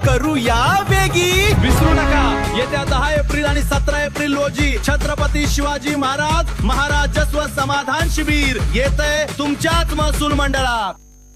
करूया वेगी. विसरू नका, येत्या 10 एप्रिल आणि 17 एप्रिल रोजी छत्रपती शिवाजी महाराजस्व समाधान शिबिर येतंय तुमच्याच महसूल मंडळात.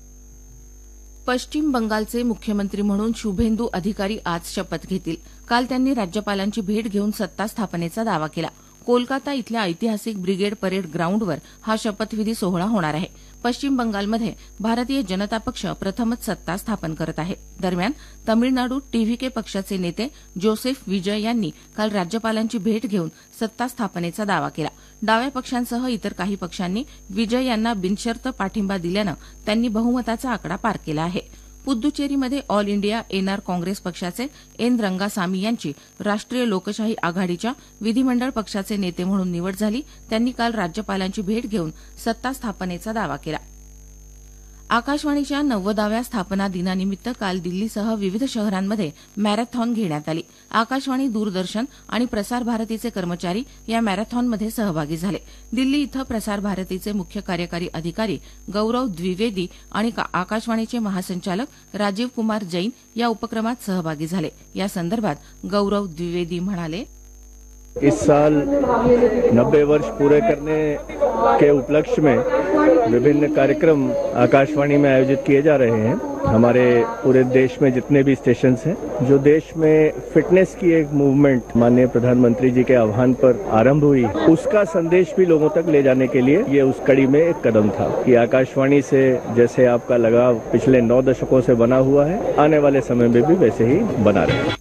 पश्चिम बंगालचे मुख्यमंत्री म्हणून शुभेंदू अधिकारी आज शपथ घेतील. काल त्यांनी राज्यपालांची भेट घेऊन सत्ता स्थापनेचा दावा केला. कोलकाता इथल्या ऐतिहासिक ब्रिगेड परेड ग्राउंडवर हा शपथविधी सोहळा होणार आहे. पश्चिम बंगालमध्ये भारतीय जनता पक्ष प्रथमच सत्ता स्थापन करत आहे. दरम्यान तमिळनाडूत टीव्हीके पक्षाचे नेते जोसेफ विजय यांनी काल राज्यपालांची भेट घेऊन सत्ता स्थापनेचा दावा केला. डाव्या पक्षांसह इतर काही पक्षांनी विजय यांना बिनशर्त पाठिंबा दिल्यानं त्यांनी बहुमताचा आकडा पार केला आहे. पुद्दुचेरीमध्ये ऑल इंडिया एनआर काँग्रेस पक्षाचे एन रंगासामी यांची राष्ट्रीय लोकशाही आघाडीच्या विधिमंडळ पक्षाचे नेते म्हणून निवड झाली. त्यांनी काल राज्यपालांची भेट घेऊन सत्ता स्थापनेचा दावा केला. आकाशवाणीच्या 90व्या स्थापना दिनानिमित्त काल दिल्लीसह विविध शहरांमध्ये मॅरेथॉन घेण्यात आली. आकाशवाणी, दूरदर्शन आणि प्रसार भारतीचे कर्मचारी या मॅरेथॉनमध्ये सहभागी झाले. दिल्ली इथं प्रसार भारतीचे मुख्य कार्यकारी अधिकारी गौरव द्विवेदी आणि आकाशवाणीचे महासंचालक राजीव कुमार जैन या उपक्रमात सहभागी झाले. या संदर्भात गौरव द्विवेदी म्हणाले, इस साल 90 वर्ष पूरे करने के उपलक्ष्य में विभिन्न कार्यक्रम आकाशवाणी में आयोजित किए जा रहे हैं. हमारे पूरे देश में जितने भी स्टेशन हैं, जो देश में फिटनेस की एक मूवमेंट माननीय प्रधानमंत्री जी के आह्वान पर आरंभ हुई, उसका संदेश भी लोगों तक ले जाने के लिए ये उस कड़ी में एक कदम था कि आकाशवाणी से जैसे आपका लगाव पिछले 9 दशकों से बना हुआ है, आने वाले समय में भी वैसे ही बना रहे.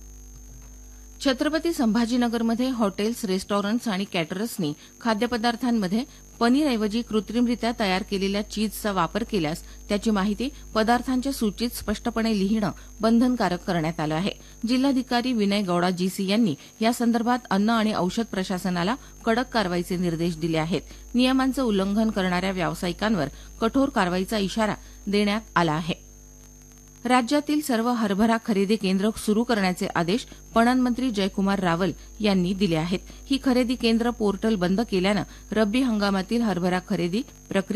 छत्रपती संभाजीनगरमध्ये हॉटेल्स, रेस्टॉरंट्स आणि कॅटरर्सनी खाद्यपदार्थांमध्ये पनीरऐवजी कृत्रिमरित्या तयार केलेल्या चीजचा वापर केल्यास त्याची माहिती पदार्थांच्या सूचीत स्पष्टपणे लिहिणं बंधनकारक करण्यात आलं आहे. जिल्हाधिकारी विनय गौडा जीसी यांनी यासंदर्भात अन्न आणि औषध प्रशासनाला कडक कारवाईचे निर्देश दिले आहेत. नियमांचं उल्लंघन करणाऱ्या व्यावसायिकांवर कठोर कारवाईचा इशारा देण्यात आला आहे. राज्यातील सर्व हरभरा खरेदी केंद्र सुरू करण्याचे आदेश पणन मंत्री जयकुमार रावल यांनी दिले आहेत. ही खरेदी केंद्र पोर्टल बंद केल्यानं रब्बी हंगामातील हरभरा खरेदी प्रक्रिया